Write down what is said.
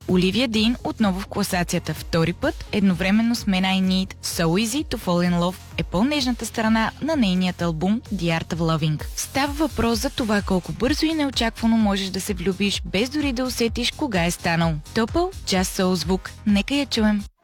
Оливия Дин отново в класацията втори път, едновременно с Men I Need, So Easy to Fall in Love е по-нежната страна на нейният албум The Art of Loving. Става въпрос за това колко бързо и неочаквано можеш да се влюбиш, без дори да усетиш кога е станал. Топъл, Just Soul звук. Нека я чуем.